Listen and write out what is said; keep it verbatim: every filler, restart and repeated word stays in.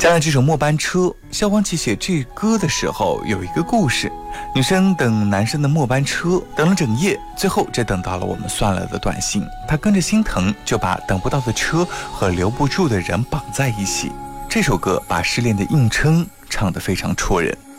加了这首末班车，萧煌奇写这歌的时候有一个故事，女生等男生的末班车等了整夜，最后只等到了我们算了的短信，她跟着心疼就把等不到的车和留不住的人绑在一起。这首歌把失恋的硬撑唱得非常戳人。